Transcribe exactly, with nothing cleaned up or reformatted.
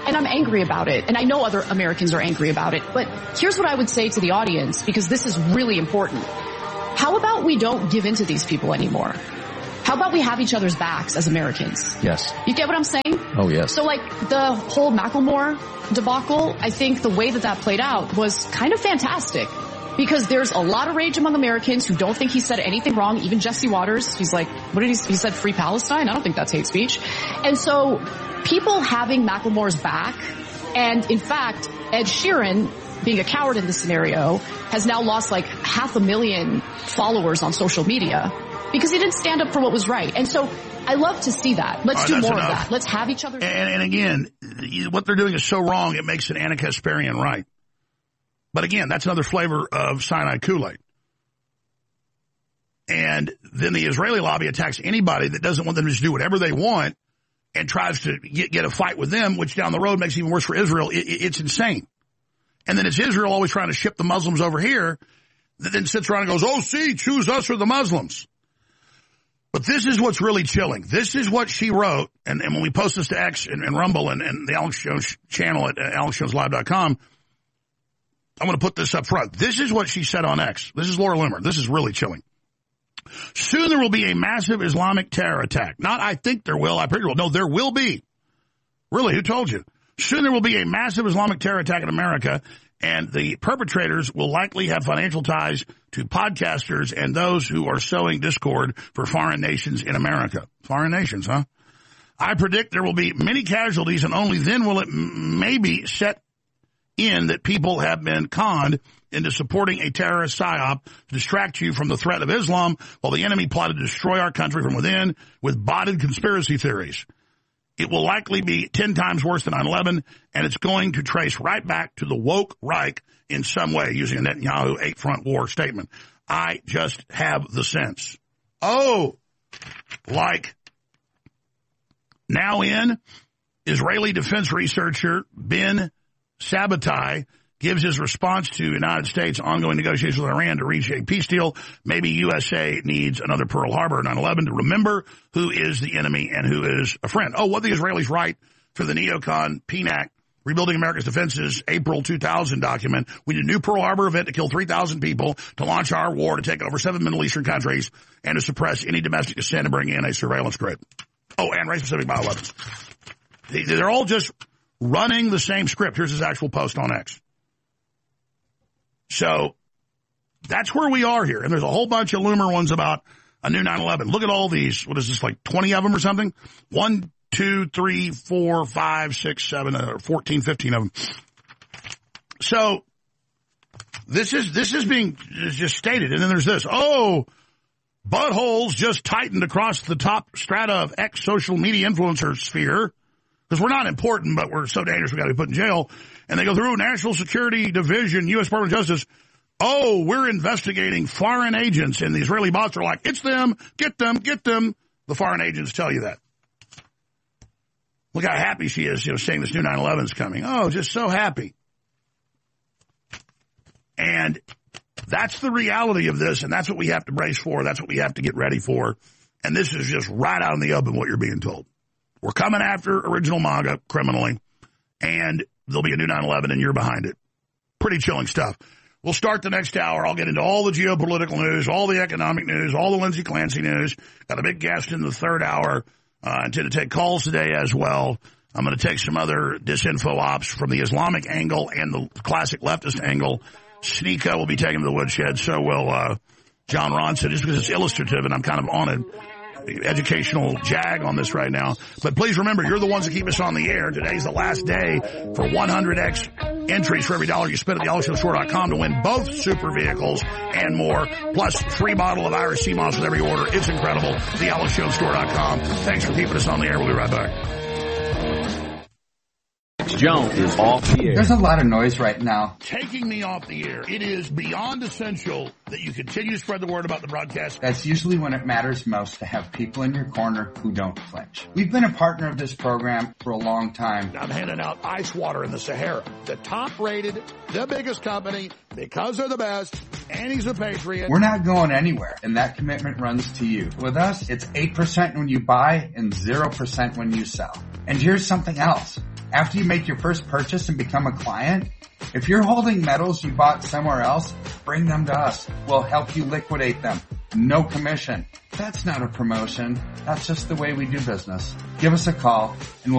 And I'm angry about it. And I know other Americans are angry about it. But here's what I would say to the audience, because this is really important. How about we don't give in to these people anymore? How about we have each other's backs as Americans? Yes. You get what I'm saying? Oh, yes. So, like, the whole Macklemore debacle, I think the way that that played out was kind of fantastic. Because there's a lot of rage among Americans who don't think he said anything wrong. Even Jesse Waters, he's like, what did he, he said free Palestine? I don't think that's hate speech. And so people having Macklemore's back, and in fact, Ed Sheeran, being a coward in this scenario, has now lost like half a million followers on social media because he didn't stand up for what was right. And so I love to see that. Let's right, do more enough. of that. Let's have each other. And, and again, what they're doing is so wrong, it makes it Anna Kasparian right. But again, that's another flavor of cyanide Kool-Aid. And then the Israeli lobby attacks anybody that doesn't want them to just do whatever they want and tries to get, get a fight with them, which down the road makes it even worse for Israel. It, it, it's insane. And then it's Israel always trying to ship the Muslims over here that then sits around and goes, oh, see, choose us or the Muslims. But this is what's really chilling. This is what she wrote. And, and when we post this to X and, and Rumble and, and the Alex Jones channel at uh, alex jones live dot com, I'm going to put this up front. This is what she said on X. This is Laura Loomer. This is really chilling. Soon there will be a massive Islamic terror attack. Not I think there will. I pretty well. No, there will be. Really, who told you? Soon there will be a massive Islamic terror attack in America, and the perpetrators will likely have financial ties to podcasters and those who are sowing discord for foreign nations in America. Foreign nations, huh? I predict there will be many casualties, and only then will it m- maybe set in that people have been conned into supporting a terrorist psyop to distract you from the threat of Islam while the enemy plotted to destroy our country from within with botted conspiracy theories. It will likely be ten times worse than nine eleven, and it's going to trace right back to the woke Reich in some way, using a Netanyahu eight-front war statement. I just have the sense. Oh, like now in, Israeli defense researcher Ben Sabbatai gives his response to United States ongoing negotiations with Iran to reach a peace deal. Maybe U S A needs another Pearl Harbor or nine eleven to remember who is the enemy and who is a friend. Oh, what the Israelis write for the neocon P N A C, Rebuilding America's Defenses, April two thousand document. We need a new Pearl Harbor event to kill three thousand people, to launch our war, to take over seven Middle Eastern countries, and to suppress any domestic dissent and bring in a surveillance grid. Oh, and race-specific bioweapons. They're all just running the same script. Here's his actual post on X. So that's where we are here. And there's a whole bunch of Loomer ones about a new nine eleven. Look at all these. What is this, like twenty of them or something? One, two, three, four, five, six, seven, or fourteen, fifteen of them. So this is, this is being just stated. And then there's this. Oh, buttholes just tightened across the top strata of X social media influencer sphere. Because we're not important, but we're so dangerous we got to be put in jail. And they go through National Security Division, U S Department of Justice. Oh, we're investigating foreign agents. And the Israeli bots are like, it's them, get them, get them. The foreign agents tell you that. Look how happy she is, you know, saying this new nine eleven is coming. Oh, just so happy. And that's the reality of this, and that's what we have to brace for. That's what we have to get ready for. And this is just right out in the open what you're being told. We're coming after original MAGA criminally, and there'll be a new nine eleven, and you're behind it. Pretty chilling stuff. We'll start the next hour. I'll get into all the geopolitical news, all the economic news, all the Lindsey Clancy news. Got a big guest in the third hour. I uh, intend to take calls today as well. I'm going to take some other disinfo ops from the Islamic angle and the classic leftist angle. Sneeko will be taken to the woodshed. So will uh, John Ronson, just because it's illustrative, and I'm kind of on an educational jag on this right now. But please remember, you're the ones that keep us on the air. Today's the last day for one hundred X entries for every dollar you spend at the alex jones store dot com to win both super vehicles and more, plus free bottle of Irish Sea Moss with every order. It's incredible. the alex jones store dot com. Thanks for keeping us on the air. We'll be right back. Jones is off the air. There's a lot of noise right now. Taking me off the air. It is beyond essential that you continue to spread the word about the broadcast. That's usually when it matters most, to have people in your corner who don't flinch. We've been a partner of this program for a long time. I'm handing out ice water in the Sahara. The top rated, the biggest company, because they're the best, and he's a patriot. We're not going anywhere, and that commitment runs to you. With us, it's eight percent when you buy and zero percent when you sell. And here's something else. After you make your first purchase and become a client, if you're holding metals you bought somewhere else, bring them to us. We'll help you liquidate them. No commission. That's not a promotion. That's just the way we do business. Give us a call and we'll